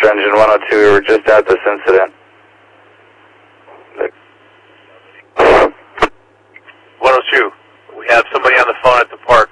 engine 102. We were just at this incident. 102, we have somebody on the phone at the park.